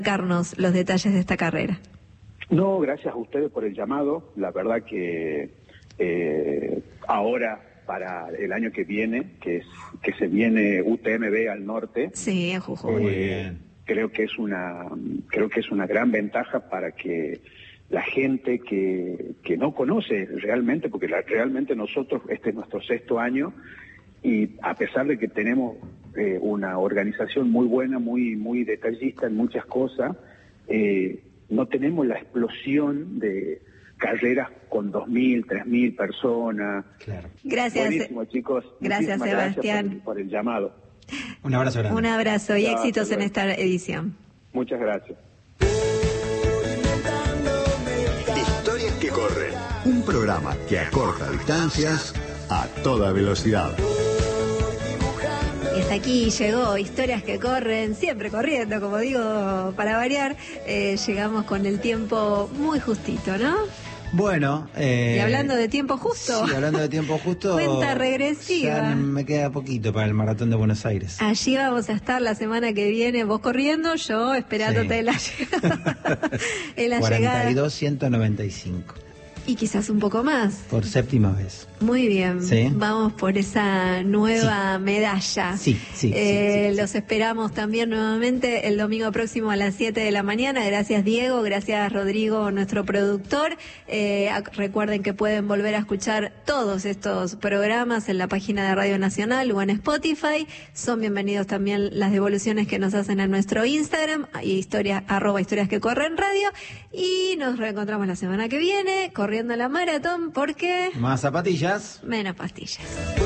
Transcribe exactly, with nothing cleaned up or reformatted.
explicarnos los detalles de esta carrera. No, gracias a ustedes por el llamado. La verdad que eh, ahora, para el año que viene, que es que se viene U T M B al norte, sí, en Jujuy. Eh, creo que es una creo que es una gran ventaja para que la gente que, que no conoce realmente, porque la, realmente nosotros, este es nuestro sexto año, y a pesar de que tenemos eh, una organización muy buena, muy muy detallista en muchas cosas, eh, no tenemos la explosión de carreras con dos mil, tres mil personas. Claro. Gracias. Buenísimo, chicos. Gracias, Muchísimas Sebastián. Gracias por el, por el llamado. Un abrazo grande. Un abrazo y Chao, éxitos hasta en luego. esta edición. Muchas gracias. Historias que corren. Un programa que acorta distancias a toda velocidad. Y hasta aquí llegó Historias que corren, siempre corriendo, como digo, para variar. Eh, llegamos con el tiempo muy justito, ¿no? Bueno, eh, Y hablando de tiempo justo. Sí, hablando de tiempo justo. Cuenta regresiva. Ya me queda poquito para el maratón de Buenos Aires. Allí vamos a estar la semana que viene, vos corriendo, yo esperándote Sí. en la llegada. en la cuarenta y llegada. dos, ciento noventa y cinco. Y quizás un poco más. Por séptima vez. Muy bien, Sí. vamos por esa nueva medalla. Sí, sí, Eh, sí, sí, los sí. esperamos también nuevamente el domingo próximo a las siete de la mañana. Gracias Diego, gracias Rodrigo, nuestro productor. Eh, ac- recuerden que pueden volver a escuchar todos estos programas en la página de Radio Nacional o en Spotify. Son bienvenidos también las devoluciones que nos hacen en nuestro Instagram, y historia, arroba historias que corren radio. Y nos reencontramos la semana que viene corriendo la maratón porque Más zapatillas. menos pastillas.